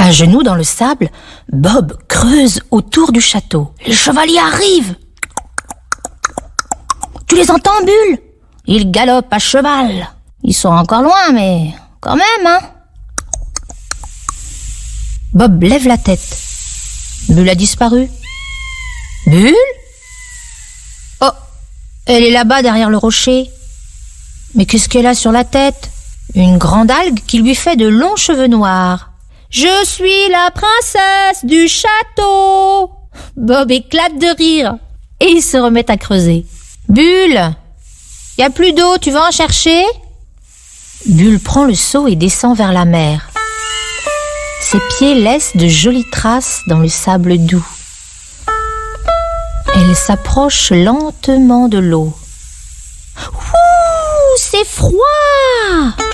À genoux dans le sable, Bob creuse autour du château. Les chevaliers arrivent. Tu les entends, Bulle? Ils galopent à cheval. Ils sont encore loin, mais quand même, hein. Bob lève la tête. Bulle a disparu. Bulle? Oh, elle est là-bas derrière le rocher. Mais qu'est-ce qu'elle a sur la tête? Une grande algue qui lui fait de longs cheveux noirs. Je suis la princesse du château. Bob éclate de rire et il se remet à creuser. Bulle, y a plus d'eau, tu vas en chercher? Bulle prend le seau et descend vers la mer. Ses pieds laissent de jolies traces dans le sable doux. Elle s'approche lentement de l'eau. Ouh, c'est froid!